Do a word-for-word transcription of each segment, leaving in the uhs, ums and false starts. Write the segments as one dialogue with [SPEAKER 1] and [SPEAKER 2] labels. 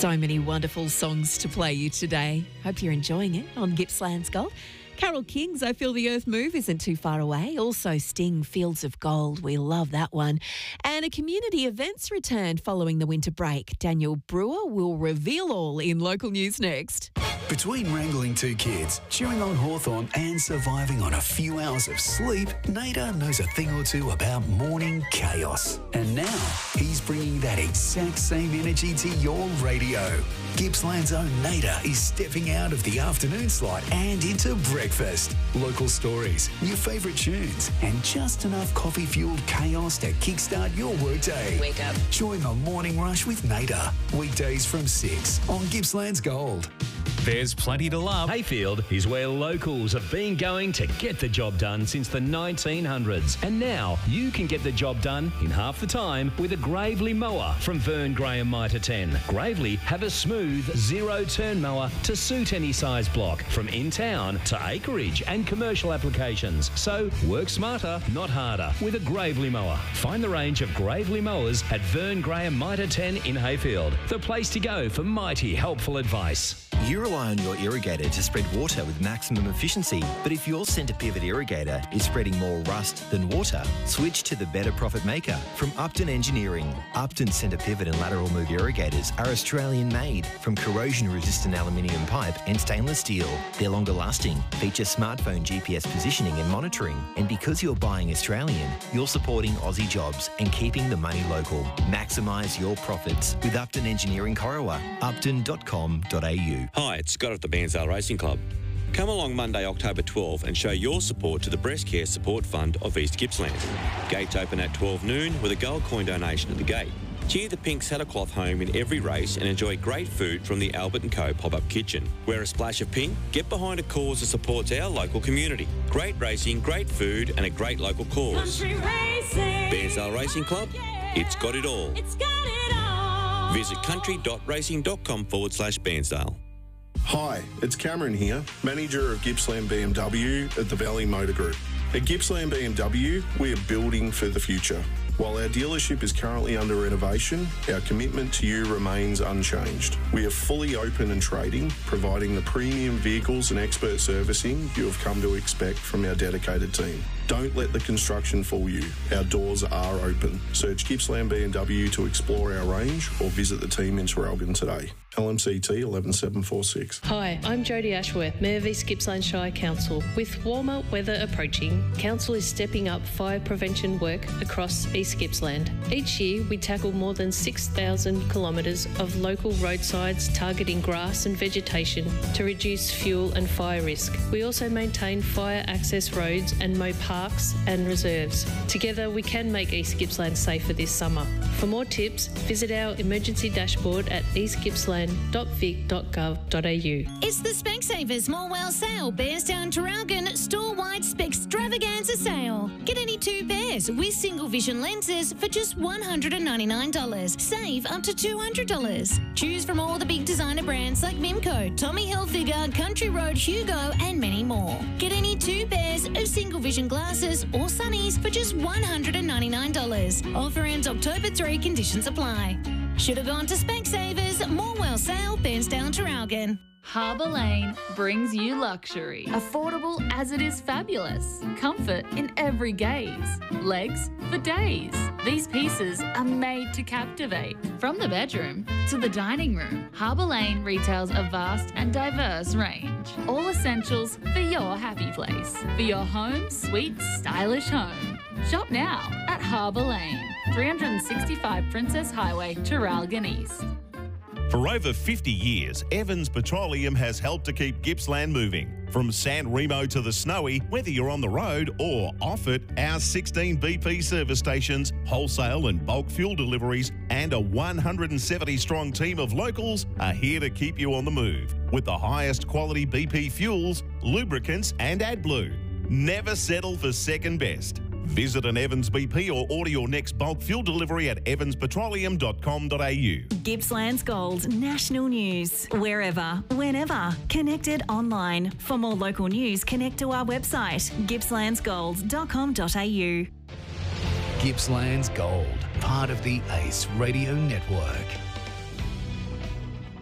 [SPEAKER 1] So many wonderful songs to play you today. Hope you're enjoying it on Gippsland's Gold. Carol King's I Feel the Earth Move isn't too far away. Also Sting, Fields of Gold. We love that one. And a community events returned following the winter break. Daniel Brewer will reveal all in local news next.
[SPEAKER 2] Between wrangling two kids, chewing on hawthorn and surviving on a few hours of sleep, Nader knows a thing or two about morning chaos. And now he's bringing that exact same energy to your radio. Gippsland's own Nader is stepping out of the afternoon slot and into breakfast. Local stories, your favourite tunes, and just enough coffee-fueled chaos to kickstart your workday.
[SPEAKER 3] Wake up.
[SPEAKER 2] Join the Morning Rush with Nader. Weekdays from six on Gippsland's Gold.
[SPEAKER 4] There's plenty to love.
[SPEAKER 5] Hayfield is where locals have been going to get the job done since the nineteen hundreds. And now you can get the job done in half the time with a Gravely mower from Vern Graham Mitre ten. Gravely have a smooth zero-turn mower to suit any size block, from in-town to acreage and commercial applications. So work smarter, not harder, with a Gravely mower. Find the range of Gravely mowers at Vern Graham Mitre ten in Hayfield, the place to go for mighty helpful advice.
[SPEAKER 6] You rely on your irrigator to spread water with maximum efficiency, but if your centre pivot irrigator is spreading more rust than water, switch to the better profit maker from Upton Engineering. Upton centre pivot and lateral move irrigators are Australian made from corrosion resistant aluminium pipe and stainless steel. They're longer lasting, feature smartphone G P S positioning and monitoring, and because you're buying Australian, you're supporting Aussie jobs and keeping the money local. Maximise your profits with Upton Engineering Corowa, upton dot com dot a u.
[SPEAKER 7] Hi, it's Scott at the Bairnsdale Racing Club. Come along Monday, October twelfth and show your support to the Breast Care Support Fund of East Gippsland. Gates open at twelve noon with a gold coin donation at the gate. Cheer the pink saddlecloth home in every race and enjoy great food from the Albert and Co pop-up kitchen. Wear a splash of pink, get behind a cause that supports our local community. Great racing, great food and a great local cause.
[SPEAKER 8] Country racing.
[SPEAKER 7] Bairnsdale Racing Club, it's got it all.
[SPEAKER 8] It's got it all.
[SPEAKER 7] Visit country.racing.com forward slash Bairnsdale.
[SPEAKER 9] Hi, it's Cameron here, manager of Gippsland B M W at the Valley Motor Group. At Gippsland B M W, we are building for the future. While our dealership is currently under renovation, our commitment to you remains unchanged. We are fully open and trading, providing the premium vehicles and expert servicing you have come to expect from our dedicated team. Don't let the construction fool you. Our doors are open. Search Gippsland B M W to explore our range or visit the team in Traralgon today. L M C T eleven seven four six.
[SPEAKER 10] Hi, I'm Jodie Ashworth, Mayor of East Gippsland Shire Council. With warmer weather approaching, Council is stepping up fire prevention work across East Gippsland. Each year, we tackle more than six thousand kilometres of local roadsides targeting grass and vegetation to reduce fuel and fire risk. We also maintain fire access roads and mow parks and reserves. Together, we can make East Gippsland safer this summer. For more tips, visit our emergency dashboard at east gippsland dot vic dot gov dot a u.
[SPEAKER 11] It's the Specsavers Morwell Sale, Bearstown Traralgon store-wide Spextravaganza sale. Get any two pairs with single vision lenses for just one hundred ninety-nine dollars. Save up to two hundred dollars. Choose from all the big designer brands like Mimco, Tommy Hilfiger, Country Road, Hugo, and many more. Get any two pairs of single vision glasses or sunnies for just one hundred ninety-nine dollars. Offer ends October third, conditions apply. Should have gone to Specsavers, Morwell Sale, Bairnsdale, Traralgon.
[SPEAKER 12] Harbour Lane brings you luxury. Affordable as it is fabulous. Comfort in every gaze. Legs for days. These pieces are made to captivate. From the bedroom to the dining room, Harbour Lane retails a vast and diverse range. All essentials for your happy place. For your home, sweet, stylish home. Shop now at Harbour Lane, three sixty-five Princess Highway, Traralgon East.
[SPEAKER 13] For over fifty years, Evans Petroleum has helped to keep Gippsland moving. From San Remo to the Snowy, whether you're on the road or off it, our sixteen B P service stations, wholesale and bulk fuel deliveries, and a one hundred seventy strong team of locals are here to keep you on the move with the highest quality B P fuels, lubricants, and AdBlue. Never settle for second best. Visit an Evans B P or order your next bulk fuel delivery at evans petroleum dot com dot a u.
[SPEAKER 14] Gippsland's Gold National News. Wherever, whenever. Connected online. For more local news, connect to our website, gippslands gold dot com dot a u.
[SPEAKER 2] Gippsland's Gold, part of the Ace Radio Network.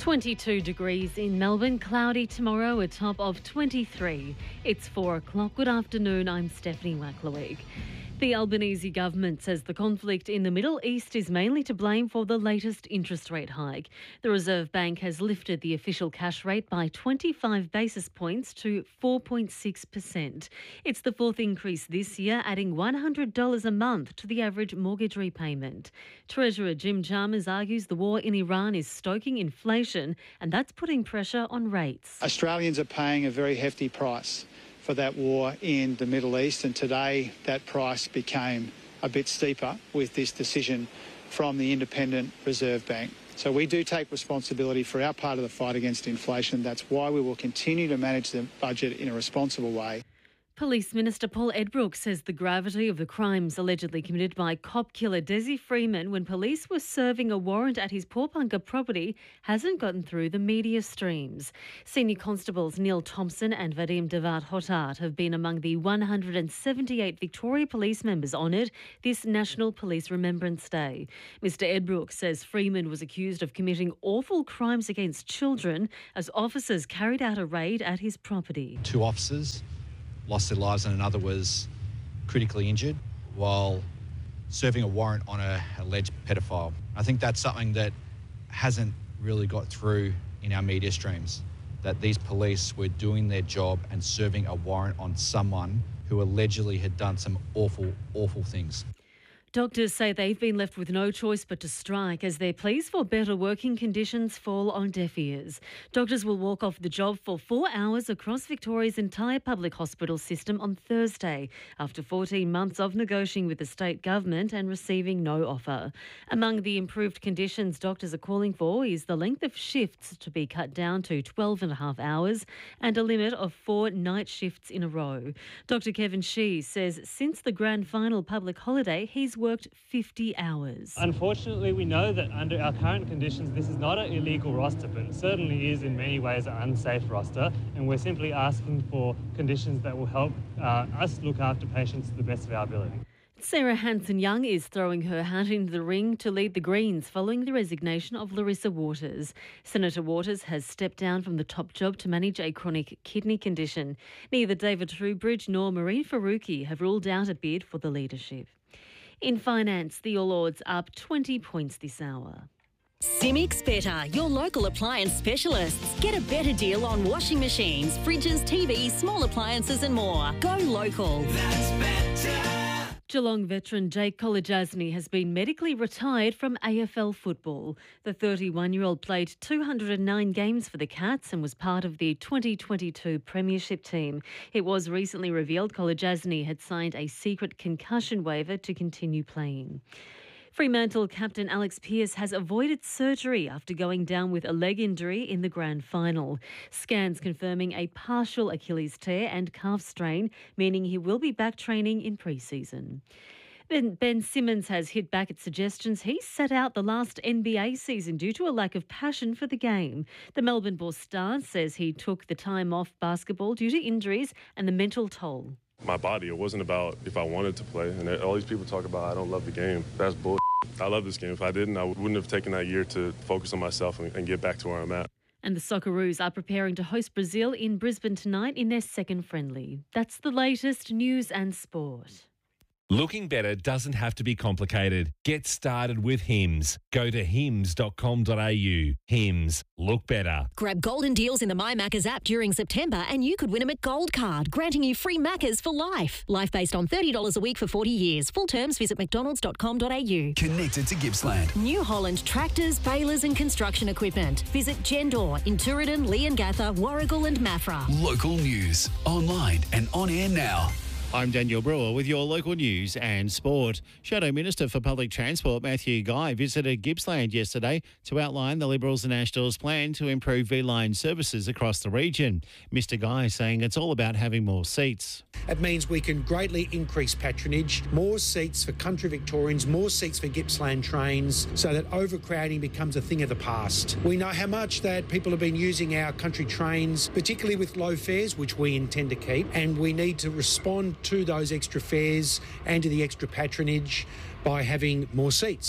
[SPEAKER 3] twenty-two degrees in Melbourne, cloudy tomorrow, a top of twenty-three. It's four o'clock. Good afternoon, I'm Stephanie Wacklowick. The Albanese government says the conflict in the Middle East is mainly to blame for the latest interest rate hike. The Reserve Bank has lifted the official cash rate by twenty-five basis points to four point six percent. It's the fourth increase this year, adding one hundred dollars a month to the average mortgage repayment. Treasurer Jim Chalmers argues the war in Iran is stoking inflation and that's putting pressure on rates.
[SPEAKER 15] Australians are paying a very hefty price for that war in the Middle East, and today that price became a bit steeper with this decision from the independent Reserve Bank. So we do take responsibility for our part of the fight against inflation. That's why we will continue to manage the budget in a responsible way.
[SPEAKER 3] Police Minister Paul Edbrook says the gravity of the crimes allegedly committed by cop killer Desi Freeman when police were serving a warrant at his Pawnpanga property hasn't gotten through the media streams. Senior Constables Neil Thompson and Vadim Devat Hotard have been among the one hundred seventy-eight Victoria Police members honoured this National Police Remembrance Day. Mister Edbrook says Freeman was accused of committing awful crimes against children as officers carried out a raid at his property.
[SPEAKER 16] Two officers lost their lives and another was critically injured while serving a warrant on an alleged pedophile. I think that's something that hasn't really got through in our media streams, that these police were doing their job and serving a warrant on someone who allegedly had done some awful, awful things.
[SPEAKER 3] Doctors say they've been left with no choice but to strike as their pleas for better working conditions fall on deaf ears. Doctors will walk off the job for four hours across Victoria's entire public hospital system on Thursday after fourteen months of negotiating with the state government and receiving no offer. Among the improved conditions doctors are calling for is the length of shifts to be cut down to twelve and a half hours and a limit of four night shifts in a row. Doctor Kevin Shee says since the grand final public holiday, he's worked fifty hours.
[SPEAKER 17] Unfortunately, we know that under our current conditions, this is not an illegal roster, but it certainly is in many ways an unsafe roster, and we're simply asking for conditions that will help uh, us look after patients to the best of our ability.
[SPEAKER 3] Sarah Hanson-Young is throwing her hat into the ring to lead the Greens following the resignation of Larissa Waters. Senator Waters has stepped down from the top job to manage a chronic kidney condition. Neither David Trowbridge nor Maureen Faruqi have ruled out a bid for the leadership. In finance, the All Ords up twenty points this hour.
[SPEAKER 18] Simics Better, your local appliance specialists. Get a better deal on washing machines, fridges, T Vs, small appliances and more. Go local. That's better.
[SPEAKER 3] Geelong veteran Jake Kolodjasny has been medically retired from A F L football. The thirty-one-year-old played two hundred nine games for the Cats and was part of the twenty twenty-two Premiership team. It was recently revealed Kolodjasny had signed a secret concussion waiver to continue playing. Fremantle captain Alex Pearce has avoided surgery after going down with a leg injury in the grand final. Scans confirming a partial Achilles tear and calf strain, meaning he will be back training in pre-season. Then Ben Simmons has hit back at suggestions he sat out the last N B A season due to a lack of passion for the game. The Melbourne Bull star says he took the time off basketball due to injuries and the mental toll.
[SPEAKER 19] My body, it wasn't about if I wanted to play. And all these people talk about I don't love the game. That's bull. I love this game. If I didn't, I wouldn't have taken that year to focus on myself and, and get back to where I'm at.
[SPEAKER 3] And the Socceroos are preparing to host Brazil in Brisbane tonight in their second friendly. That's the latest news and sport.
[SPEAKER 4] Looking better doesn't have to be complicated. Get started with Hims. Go to hims dot com dot a u. Hims. Look better.
[SPEAKER 11] Grab golden deals in the My Maccas app during September and you could win a McGold card, granting you free Maccas for life. Life based on thirty dollars a week for forty years. Full terms visit mcdonalds dot com dot a u.
[SPEAKER 2] Connected to Gippsland.
[SPEAKER 11] New Holland tractors, balers and construction equipment. Visit Gendor in Tooradin, Leongatha, Warragul and Maffra.
[SPEAKER 2] Local news. Online and on air now.
[SPEAKER 20] I'm Daniel Brewer with your local news and sport. Shadow Minister for Public Transport Matthew Guy visited Gippsland yesterday to outline the Liberals and Nationals' plan to improve V-Line services across the region. Mister Guy saying it's all about having more seats.
[SPEAKER 21] It means we can greatly increase patronage, more seats for country Victorians, more seats for Gippsland trains, so that overcrowding becomes a thing of the past. We know how much that people have been using our country trains, particularly with low fares, which we intend to keep, and we need to respond to those extra fares and to the extra patronage by having more seats.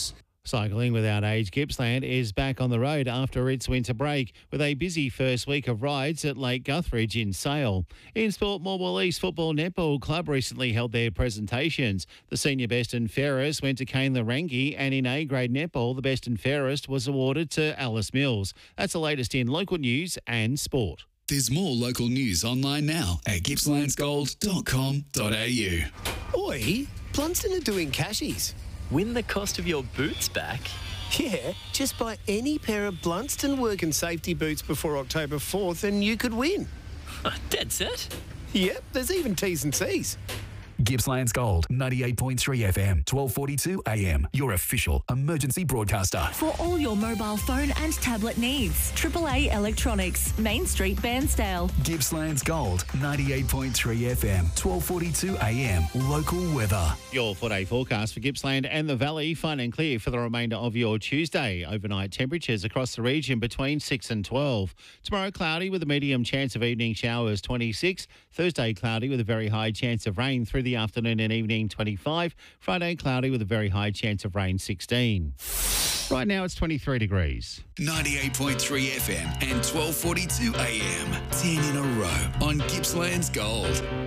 [SPEAKER 20] Cycling Without Age Gippsland is back on the road after its winter break with a busy first week of rides at Lake Guthridge in Sale. In sport, Morwell East Football Netball Club recently held their presentations. The senior best and fairest went to Kane Larangi, and in A-grade netball, the best and fairest was awarded to Alice Mills. That's the latest in local news and sport.
[SPEAKER 2] There's more local news online now at gippslands gold dot com dot a u.
[SPEAKER 1] Oi, Blunston are doing cashies.
[SPEAKER 22] Win the cost of your boots back?
[SPEAKER 1] Yeah, just buy any pair of Blunston work and safety boots before October fourth and you could win.
[SPEAKER 22] Dead set?
[SPEAKER 1] Yep, there's even T's and C's.
[SPEAKER 2] Gippslands Gold, ninety-eight point three F M, twelve forty-two A M, your official emergency broadcaster.
[SPEAKER 14] For all your mobile phone and tablet needs, triple A Electronics, Main Street, Bairnsdale.
[SPEAKER 2] Gippslands Gold, ninety-eight point three F M, twelve forty-two A M, local weather.
[SPEAKER 20] Your four-day forecast for Gippsland and the Valley, fine and clear for the remainder of your Tuesday. Overnight temperatures across the region between six and twelve. Tomorrow, cloudy with a medium chance of evening showers, twenty-six. Thursday, cloudy with a very high chance of rain through the afternoon and evening, twenty-five. Friday, cloudy with a very high chance of rain, sixteen. Right now, it's twenty-three degrees.
[SPEAKER 2] ninety-eight point three F M and twelve forty-two A M. ten in a row on Gippslands Gold.